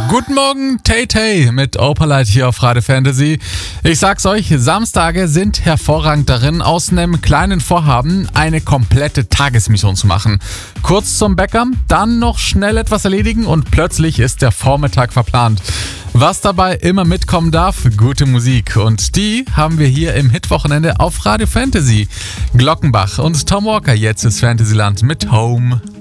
Guten Morgen, Tay Tay mit Opalite hier auf Radio Fantasy. Ich sag's euch, Samstage sind hervorragend darin, aus einem kleinen Vorhaben eine komplette Tagesmission zu machen. Kurz zum Bäcker, dann noch schnell etwas erledigen und plötzlich ist der Vormittag verplant. Was dabei immer mitkommen darf, gute Musik. Und die haben wir hier im Hitwochenende auf Radio Fantasy. Glockenbach und Tom Walker, jetzt ist Fantasyland mit Home.